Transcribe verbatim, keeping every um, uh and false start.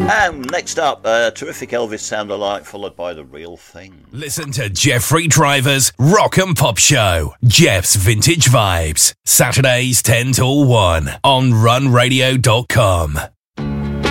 And next up, uh, terrific Elvis sound-alike, followed by The Real Thing. Listen to Jeffrey Driver's Rock and Pop Show, Jeff's Vintage Vibes, Saturdays ten till one on run radio dot com.